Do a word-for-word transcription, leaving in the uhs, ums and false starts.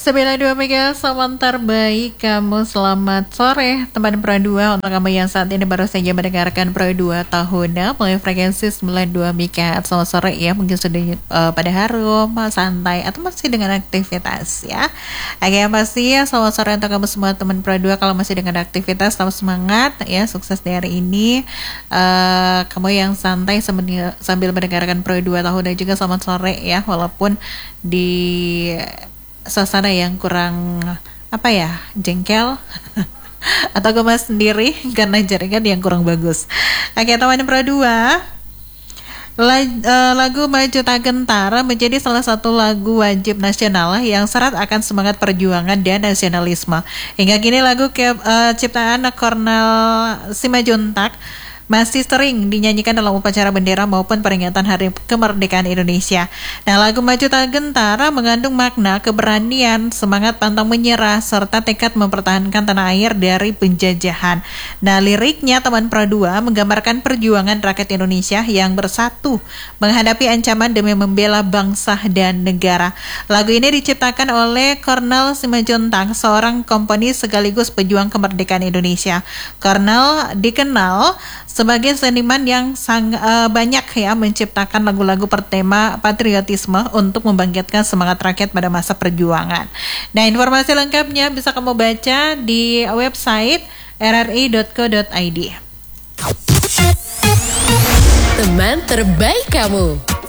sembilan puluh dua Mega Sawan terbaik kamu, selamat sore teman Pro dua. Untuk kamu yang saat ini baru saja mendengarkan Pro dua Tahuna melalui frekuensi sembilan puluh dua Mega. Selamat sore ya, mungkin sudah uh, pada harum, santai atau masih dengan aktivitas ya. Oke, yang pasti ya selamat sore untuk kamu semua teman Pro dua. Kalau masih dengan aktivitas, tetap semangat ya, sukses di hari ini. uh, Kamu yang santai sambil, sambil mendengarkan Pro dua Tahuna juga selamat sore ya, walaupun di suasana yang kurang apa ya, jengkel atau gemas sendiri karena jaringan yang kurang bagus. Oke teman Pro dua, lagu Maju Tak Gentar menjadi salah satu lagu wajib nasional yang syarat akan semangat perjuangan dan nasionalisme. Hingga kini lagu ke, uh, ciptaan Kornel Simajuntak masih sering dinyanyikan dalam upacara bendera maupun peringatan Hari Kemerdekaan Indonesia. Nah, lagu Maju Tak Gentar mengandung makna keberanian, semangat pantang menyerah, serta tekad mempertahankan tanah air dari penjajahan. Nah, liriknya teman Pro dua menggambarkan perjuangan rakyat Indonesia yang bersatu menghadapi ancaman demi membela bangsa dan negara. Lagu ini diciptakan oleh Kornel Simajuntak, seorang komponis sekaligus pejuang kemerdekaan Indonesia. Kornel dikenal sebagai seniman yang sang, uh, banyak ya menciptakan lagu-lagu bertema patriotisme untuk membangkitkan semangat rakyat pada masa perjuangan. Nah, informasi lengkapnya bisa kamu baca di website r r i dot co dot i d. Teman terbaik kamu.